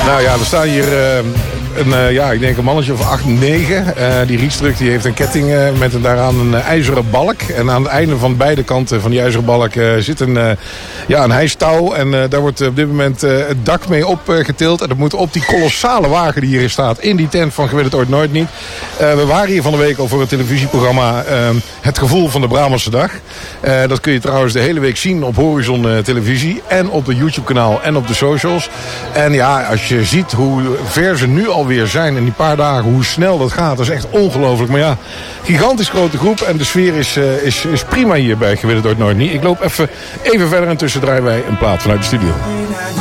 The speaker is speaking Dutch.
Nou ja, er staan hier ik denk een mannetje of 8, 9. Die rietstruk die heeft een ketting met daaraan een ijzeren balk. En aan het einde van beide kanten van die ijzeren balk zit een hijstouw. En daar wordt op dit moment het dak mee opgetild. En dat moet op die kolossale wagen die hier staat in die tent van Gewid het ooit nooit niet. We waren hier van de week al voor het televisieprogramma Het Gevoel van de Brabantse Dag. Dat kun je trouwens de hele week zien op Horizon Televisie. En op de YouTube kanaal en op de socials. En ja, als je ziet hoe ver ze nu alweer zijn in die paar dagen, hoe snel dat gaat, dat is echt ongelooflijk. Maar ja, gigantisch grote groep en de sfeer is prima hier bij Gewid het ooit nooit niet. Ik loop even verder en tussen draaien wij een plaat vanuit de studio.